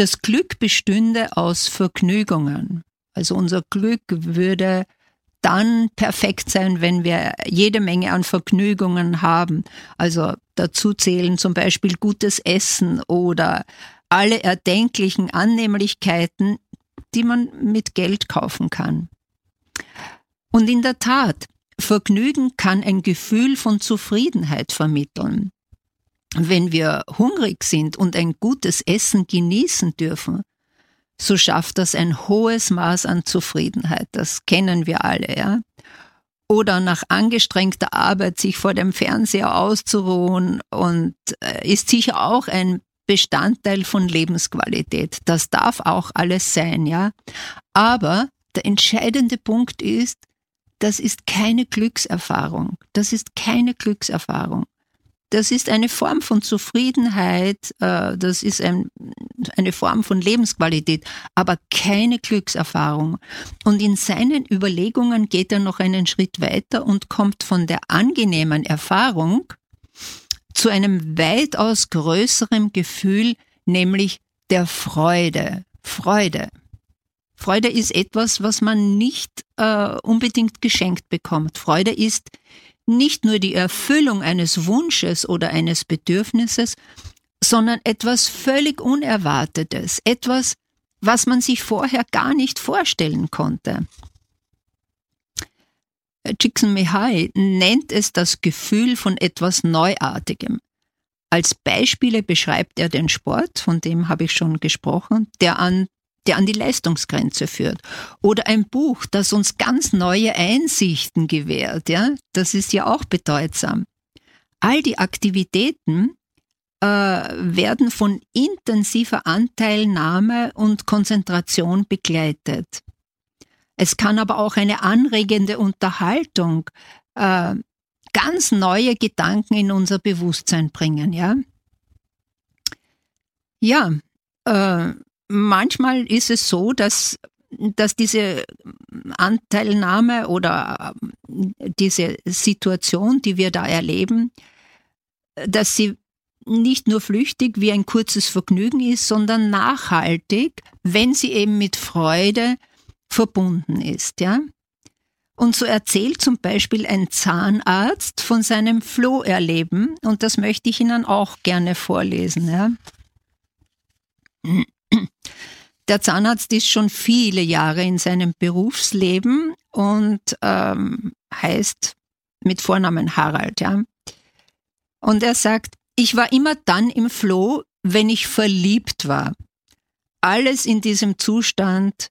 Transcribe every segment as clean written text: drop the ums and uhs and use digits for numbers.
Das Glück bestünde aus Vergnügungen. Also unser Glück würde dann perfekt sein, wenn wir jede Menge an Vergnügungen haben. Also dazu zählen zum Beispiel gutes Essen oder alle erdenklichen Annehmlichkeiten, die man mit Geld kaufen kann. Und in der Tat, Vergnügen kann ein Gefühl von Zufriedenheit vermitteln. Wenn wir hungrig sind und ein gutes Essen genießen dürfen, so schafft das ein hohes Maß an Zufriedenheit. Das kennen wir alle, ja. Oder nach angestrengter Arbeit sich vor dem Fernseher auszuruhen und ist sicher auch ein Bestandteil von Lebensqualität. Das darf auch alles sein, ja. Aber der entscheidende Punkt ist, das ist keine Glückserfahrung. Das ist keine Glückserfahrung. Das ist eine Form von Zufriedenheit, das ist eine Form von Lebensqualität, aber keine Glückserfahrung. Und in seinen Überlegungen geht er noch einen Schritt weiter und kommt von der angenehmen Erfahrung zu einem weitaus größeren Gefühl, nämlich der Freude. Freude. Freude ist etwas, was man nicht unbedingt geschenkt bekommt. Freude ist nicht nur die Erfüllung eines Wunsches oder eines Bedürfnisses, sondern etwas völlig Unerwartetes, etwas, was man sich vorher gar nicht vorstellen konnte. Csikszentmihalyi nennt es das Gefühl von etwas Neuartigem. Als Beispiele beschreibt er den Sport, von dem habe ich schon gesprochen, der an die Leistungsgrenze führt. Oder ein Buch, das uns ganz neue Einsichten gewährt. Ja? Das ist ja auch bedeutsam. All die Aktivitäten werden von intensiver Anteilnahme und Konzentration begleitet. Es kann aber auch eine anregende Unterhaltung ganz neue Gedanken in unser Bewusstsein bringen. Ja, manchmal ist es so, dass diese Anteilnahme oder diese Situation, die wir da erleben, dass sie nicht nur flüchtig wie ein kurzes Vergnügen ist, sondern nachhaltig, wenn sie eben mit Freude verbunden ist. Ja? Und so erzählt zum Beispiel ein Zahnarzt von seinem Floherleben, und das möchte ich Ihnen auch gerne vorlesen. Ja? Der Zahnarzt ist schon viele Jahre in seinem Berufsleben und heißt mit Vornamen Harald. Ja? Und er sagt, ich war immer dann im Floh, wenn ich verliebt war. Alles ist in diesem Zustand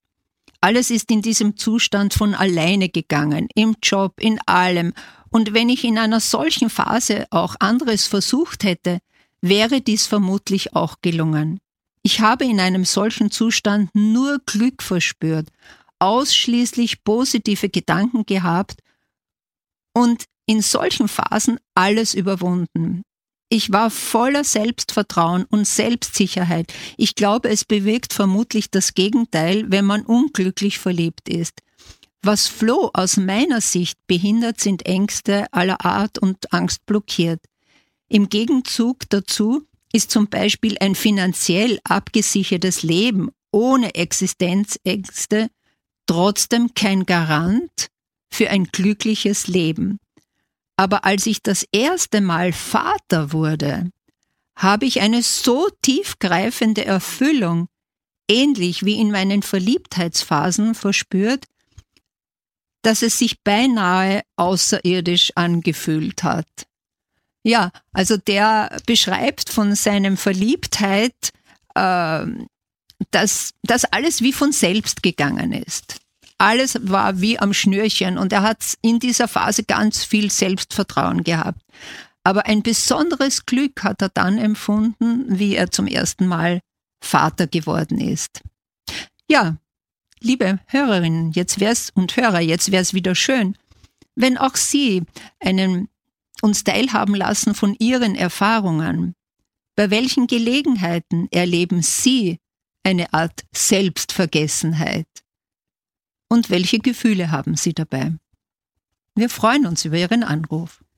von alleine gegangen, im Job, in allem. Und wenn ich in einer solchen Phase auch anderes versucht hätte, wäre dies vermutlich auch gelungen. Ich habe in einem solchen Zustand nur Glück verspürt, ausschließlich positive Gedanken gehabt und in solchen Phasen alles überwunden. Ich war voller Selbstvertrauen und Selbstsicherheit. Ich glaube, es bewirkt vermutlich das Gegenteil, wenn man unglücklich verliebt ist. Was Floh aus meiner Sicht behindert, sind Ängste aller Art und Angst blockiert. Im Gegenzug dazu ist zum Beispiel ein finanziell abgesichertes Leben ohne Existenzängste trotzdem kein Garant für ein glückliches Leben. Aber als ich das erste Mal Vater wurde, habe ich eine so tiefgreifende Erfüllung, ähnlich wie in meinen Verliebtheitsphasen, verspürt, dass es sich beinahe außerirdisch angefühlt hat. Ja, also der beschreibt von seinem Verliebtheit, dass alles wie von selbst gegangen ist. Alles war wie am Schnürchen und er hat in dieser Phase ganz viel Selbstvertrauen gehabt. Aber ein besonderes Glück hat er dann empfunden, wie er zum ersten Mal Vater geworden ist. Ja, liebe Hörerinnen und Hörer, jetzt wär's wieder schön, wenn auch Sie uns teilhaben lassen von Ihren Erfahrungen. Bei welchen Gelegenheiten erleben Sie eine Art Selbstvergessenheit? Und welche Gefühle haben Sie dabei? Wir freuen uns über Ihren Anruf.